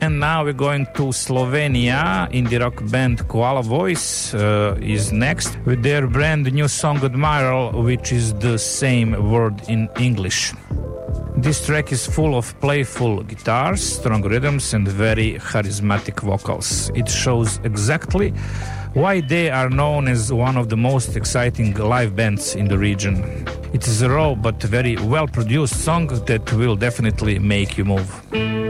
And now we're going to Slovenia. Indie rock band Koala Voice is next with their brand new song Admiral, which is the same word in English. This track is full of playful guitars, strong rhythms and very charismatic vocals. It shows exactly why they are known as one of the most exciting live bands in the region. It is a raw but very well produced song that will definitely make you move.